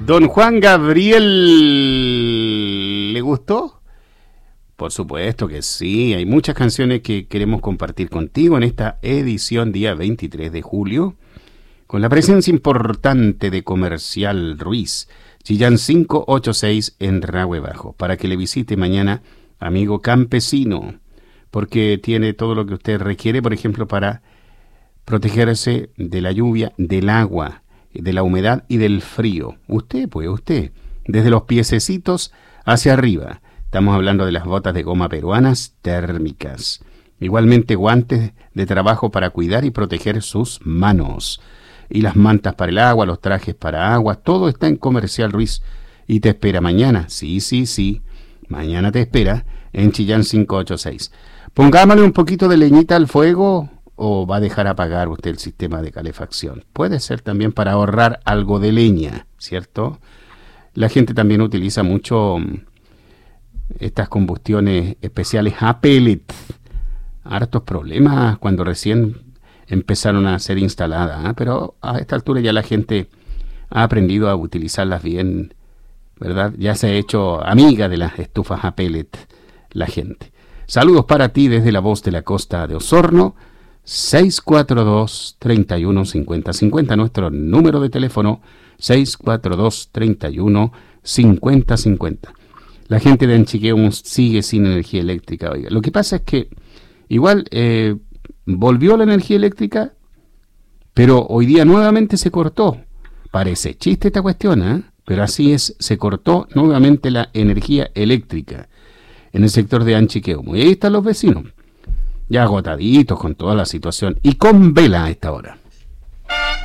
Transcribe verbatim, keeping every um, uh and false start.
Don Juan Gabriel, ¿le gustó? Por supuesto que sí, hay muchas canciones que queremos compartir contigo en esta edición día veintitrés de julio, con la presencia importante de Comercial Ruiz, Chillán quinientos ochenta y seis en Rahue Bajo, para que le visite mañana, amigo campesino, porque tiene todo lo que usted requiere, por ejemplo, para protegerse de la lluvia, del agua, de la humedad y del frío. Usted, pues usted, desde los piececitos hacia arriba. Estamos hablando de las botas de goma peruanas térmicas. Igualmente guantes de trabajo para cuidar y proteger sus manos. Y las mantas para el agua, los trajes para agua, todo está en Comercial Ruiz. Y te espera mañana. Sí, sí, sí. Mañana te espera en Chillán quinientos ochenta y seis. Pongámosle un poquito de leñita al fuego, o va a dejar apagar usted el sistema de calefacción. Puede ser también para ahorrar algo de leña, ¿cierto? La gente también utiliza mucho estas combustiones especiales a pellet. Hartos problemas cuando recién empezaron a ser instaladas, ¿eh? Pero a esta altura ya la gente ha aprendido a utilizarlas bien, ¿verdad? Ya se ha hecho amiga de las estufas a pellet la gente. Saludos para ti desde la voz de la costa de Osorno. seis cuatro dos, tres uno cinco cero cinco cero, nuestro número de teléfono, seis cuatro dos, tres uno cinco cero cinco cero. La gente de Anchiqueo sigue sin energía eléctrica. Oiga, lo que pasa es que igual eh, volvió la energía eléctrica, pero hoy día nuevamente se cortó. Parece chiste esta cuestión, ¿eh? Pero así es, se cortó nuevamente la energía eléctrica en el sector de Anchiqueumo. Y ahí están los vecinos, ya agotaditos con toda la situación y con vela a esta hora.